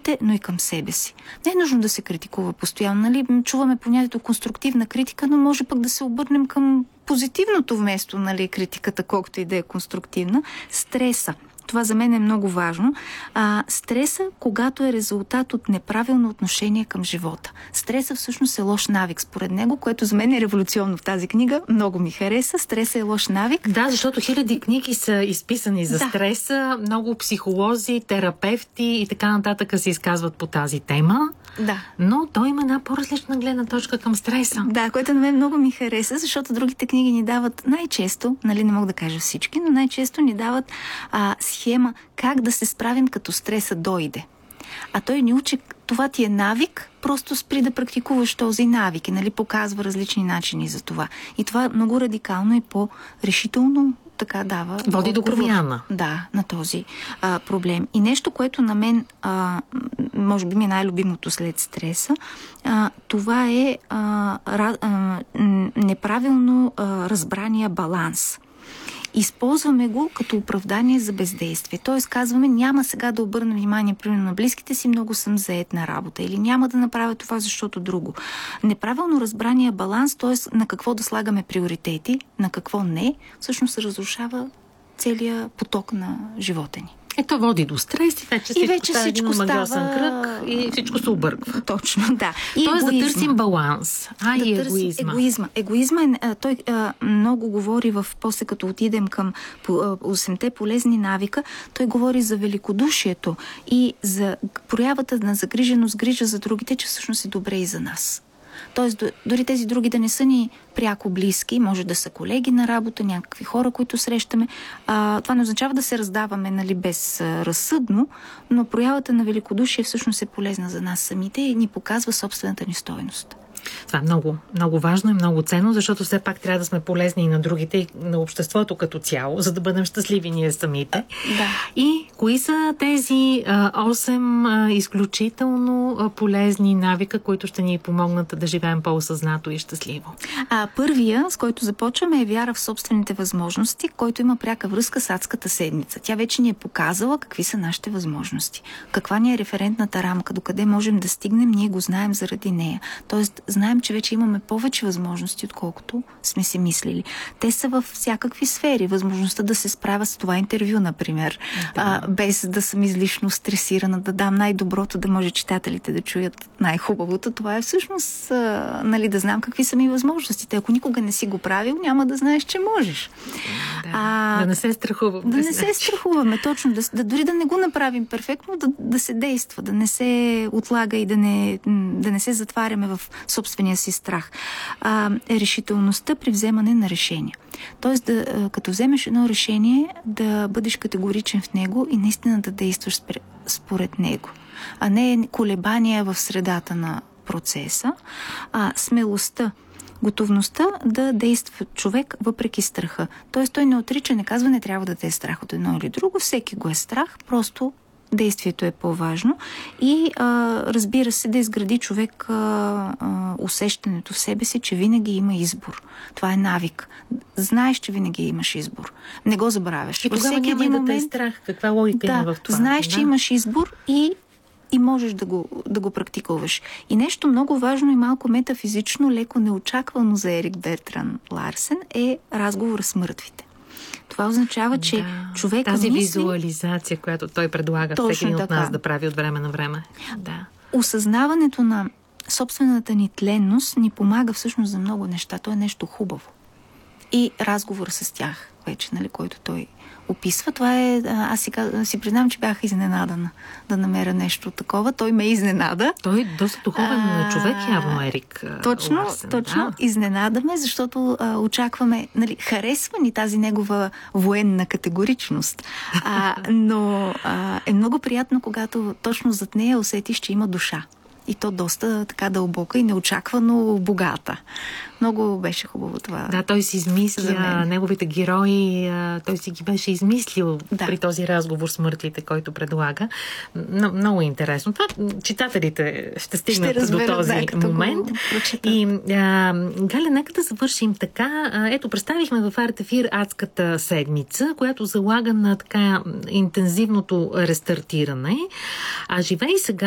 другите, но и към себе си. Не е нужно да се критикува постоянно. Нали? Чуваме понятието конструктивна критика, но може пък да се обърнем към позитивното вместо, нали, критиката, колкото и да е конструктивна. Стреса. Това за мен е много важно. Стреса, когато е резултат от неправилно отношение към живота. Стреса всъщност е лош навик, според него, което за мен е революционно в тази книга. Много ми хареса. Стреса е лош навик. Да, защото хиляди книги са изписани за стреса. Много психолози, терапевти и така нататък се изказват по тази тема. Да. Но той има една по-различна гледна точка към стреса. Да, което на мен много ми хареса, защото другите книги ни дават най-често, нали, не мога да кажа всички, но най-често ни дават схема как да се справим като стреса дойде. А той ни учи, това ти е навик, просто спри да практикуваш този навик и, нали, показва различни начини за това. И това много радикално и по-решително така дава. Води до промяна. Да, на този проблем. И нещо, което на мен може би ми е най-любимото след стреса, това е неправилно разбрания баланс. Използваме го като оправдание за бездействие. Тоест казваме, няма сега да обърна внимание примерно на близките си, много съм заед на работа, или няма да направя това, защото друго. Неправилно разбрания баланс, т.е. на какво да слагаме приоритети, на какво не, всъщност се разрушава целият поток на живота ни. Ето води до стрес и вече всичко става магиосен кръг и всичко се обърква. Точно, да. Тоест да търсим баланс. И егоизма. Егоизма, той много говори после като отидем към 8-те полезни навика, той говори за великодушието и за проявата на загриженост, грижа за другите, че всъщност е добре и за нас. Тоест, дори тези други да не са ни пряко близки, може да са колеги на работа, някакви хора, които срещаме. Това не означава да се раздаваме, нали, безразсъдно, но проявата на великодушие всъщност е полезна за нас самите и ни показва собствената ни стойност. Това е много, много важно и много ценно, защото все пак трябва да сме полезни и на другите, и на обществото като цяло, за да бъдем щастливи ние самите. Да. И кои са тези 8 изключително полезни навика, които ще ни помогнат да живеем по-осъзнато и щастливо? Първия, с който започваме, е вяра в собствените възможности, който има пряка връзка с адската седмица. Тя вече ни е показала какви са нашите възможности. Каква ни е референтната рамка, докъде можем да стигнем, ние го знаем заради нея. Тоест, знаем, че вече имаме повече възможности, отколкото сме си мислили. Те са във всякакви сфери. Възможността да се справя с това интервю, например, без да съм излишно стресирана, да дам най-доброто, да може читателите да чуят най-хубавото. Това е всъщност, нали, да знам какви са ми възможностите. Ако никога не си го правил, няма да знаеш, че можеш. Да не се страхуваме. Да не се страхуваме, точно. Дори да не го направим перфектно, да се действа, да не се отлага и да не се затваряме в собствения си страх. Решителността при вземане на решения. Тоест, като вземеш едно решение, да бъдеш категоричен в него и наистина да действаш според него. А не колебания в средата на процеса. Смелостта, готовността да действа човек въпреки страха. Тоест, той не отрича, не казва, не трябва да те е страх от едно или друго. Всеки го е страх, просто действието е по-важно и разбира се, да изгради човек усещането в себе си, че винаги има избор. Това е навик. Знаеш, че винаги имаш избор. Не го забравяш. И тогава няма и да те е страх. Каква логика има в това? Знаеш, че имаш избор и можеш да го практикуваш. И нещо много важно и малко метафизично, леко неочаквано за Ерик Бертран Ларсен е разговор с мъртвите. Това означава, че човека тази визуализация, която той предлага всеки един от нас да прави от време на време. Да. Осъзнаването на собствената ни тленност ни помага всъщност за много неща. То е нещо хубаво. И разговор с тях, вече, нали, който той описва. Това е... Аз си признавам, че бях изненадана да намеря нещо такова. Той ме изненада. Той е доста духовен човек, явно, Ерик Ларсен. Точно. Изненадаме, защото очакваме... Нали, харесва ни тази негова военна категоричност. Но е много приятно, когато точно зад нея усетиш, че има душа. И то доста така дълбока и неочаквано богата. Много беше хубаво това. Да, той си измисля неговите герои, той си ги беше измислил при този разговор с мъртвите, който предлага. Много интересно. Това читателите ще стигнат до този момент. И Галя, нека да завършим така. Ето, представихме в Арт-ефир адската седмица, която залага на така интензивното рестартиране. А живей сега